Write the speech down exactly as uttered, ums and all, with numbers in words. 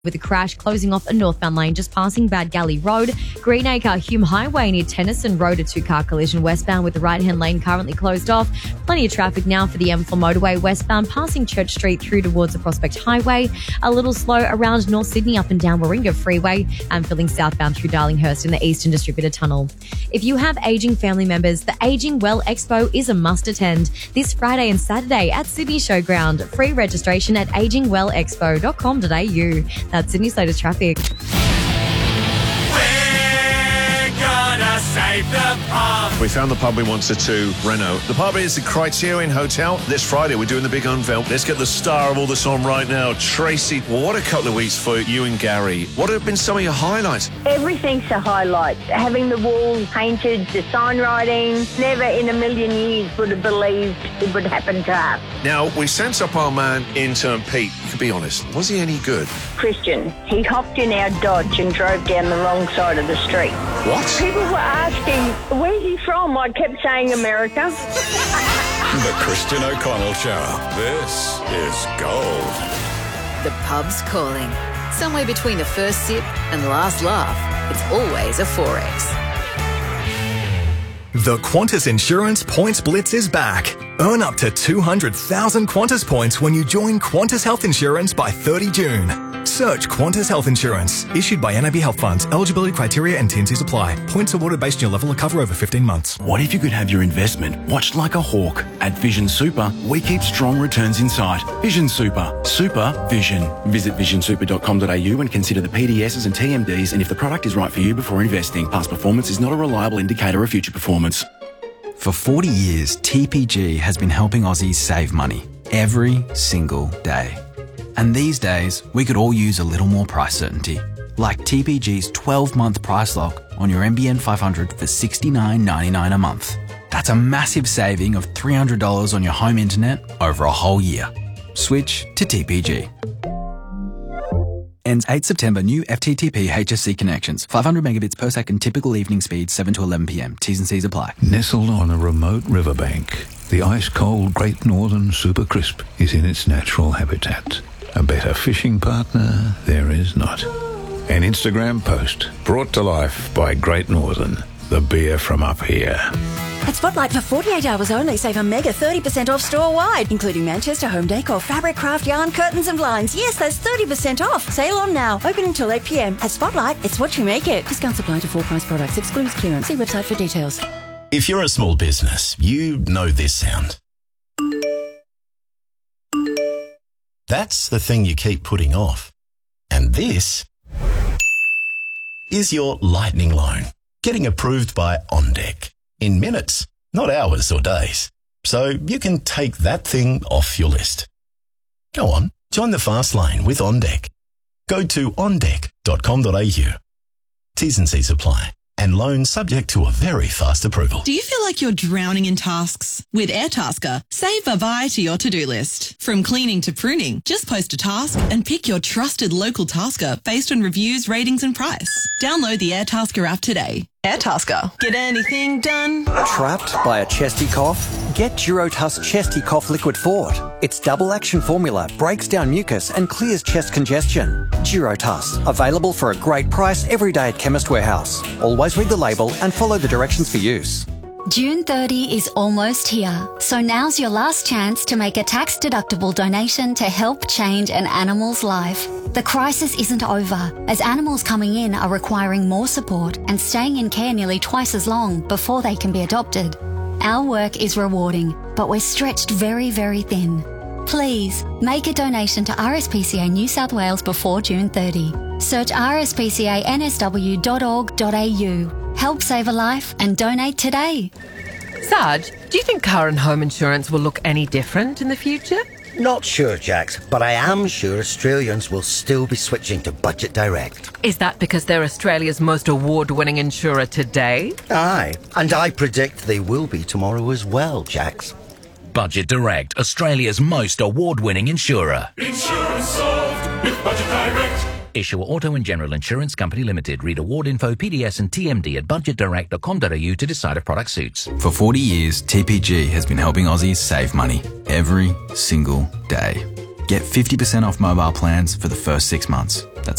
with a crash closing off a northbound lane just passing Bad Galley Road. Greenacre, Hume Highway near Tennyson Road, a two-car collision westbound with the right-hand lane currently closed off. Plenty of traffic now for the M four motorway westbound passing Church Street through towards the Prospect Highway. A little slow around North Sydney up and down Warringah Freeway and filling southbound through Darlinghurst in the Eastern Distributor Tunnel. If you have ageing family members, the Ageing Well Expo is a must attend this Friday and Saturday at Sydney Showground. Free registration at aging well expo dot com dot a u. That's Sydney's latest traffic. We're gonna save the pub. We found the pub we wanted to reno. The pub is the Criterion Hotel. This Friday we're doing the big unveil. Let's get the star of all this on right now, Tracy. Well, what a couple of weeks for you and Gary. What have been some of your highlights? Everything's a highlight. Having the walls painted, the sign writing, never in a million years would have believed it would happen to us. Now, we sent up our man, intern Pete. To be honest, was he any good? Christian, he hopped in our Dodge and drove down the wrong side of the street. What? People were asking, where's he from? I kept saying America. The Christian O'Connell Show. This is gold. The pub's calling. Somewhere between the first sip and the last laugh, it's always a Forex. The Qantas Insurance Points Blitz is back. Earn up to two hundred thousand Qantas points when you join Qantas Health Insurance by thirty June. Search Qantas Health Insurance. Issued by N A B Health Funds. Eligibility criteria and T and Cs apply. Points awarded based on your level of cover over fifteen months. What if you could have your investment watched like a hawk? At Vision Super, we keep strong returns in sight. Vision Super. Super Vision. Visit vision super dot com dot a u and consider the P D Ss and T M Ds and if the product is right for you before investing. Past performance is not a reliable indicator of future performance. For forty years, T P G has been helping Aussies save money every single day. And these days, we could all use a little more price certainty. Like T P G's twelve-month price lock on your M B N five hundred for sixty-nine ninety-nine a month. That's a massive saving of three hundred dollars on your home internet over a whole year. Switch to T P G. Ends eighth September. New F T T P H S C connections. five hundred megabits per second. Typical evening speed seven to eleven p m. T's and C's apply. Nestled on a remote riverbank, the ice-cold Great Northern Super Crisp is in its natural habitat. A better fishing partner there is not. An Instagram post brought to life by Great Northern, the beer from up here. At Spotlight for forty-eight hours only, save a mega thirty percent off store-wide, including Manchester home decor, fabric, craft, yarn, curtains and blinds. Yes, that's thirty percent off. Sale on now. Open until eight p m. At Spotlight, it's what you make it. Discounts apply to full price products. Excludes clearance. See website for details. If you're a small business, you know this sound. That's the thing you keep putting off. And this is your lightning loan, getting approved by OnDeck in minutes, not hours or days. So you can take that thing off your list. Go on, join the fast lane with OnDeck. Go to on deck dot com dot a u. T's and C's apply. And loan subject to a very fast approval. Do you feel like you're drowning in tasks? With Airtasker, save variety your to-do list. From cleaning to pruning, just post a task and pick your trusted local tasker based on reviews, ratings and price. Download the Airtasker app today. Airtasker. Get anything done. Trapped by a chesty cough? Get Durotuss Chesty Cough Liquid Fort. Its double action formula breaks down mucus and clears chest congestion. Durotuss, available for a great price every day at Chemist Warehouse. Always read the label and follow the directions for use. June thirtieth is almost here, so now's your last chance to make a tax-deductible donation to help change an animal's life. The crisis isn't over, as animals coming in are requiring more support and staying in care nearly twice as long before they can be adopted. Our work is rewarding, but we're stretched very, very thin. Please, make a donation to R S P C A New South Wales before June thirtieth. Search r s p c a n s w dot org dot a u. Help save a life and donate today. Sarge, do you think car and home insurance will look any different in the future? Not sure, Jax, but I am sure Australians will still be switching to Budget Direct. Is that because they're Australia's most award-winning insurer today? Aye, and I predict they will be tomorrow as well, Jax. Budget Direct, Australia's most award-winning insurer. Insurance solved with Budget Direct. Issuer Auto and General Insurance Company Limited. Read award info, P D S and T M D at budget direct dot com dot a u to decide if product suits. For forty years, T P G has been helping Aussies save money every single day. Get fifty percent off mobile plans for the first six months.